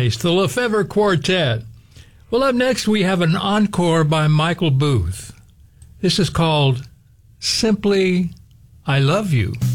Nice. The Lefevre Quartet. Well, up next we have an encore by Michael Booth. This is called Simply I Love You.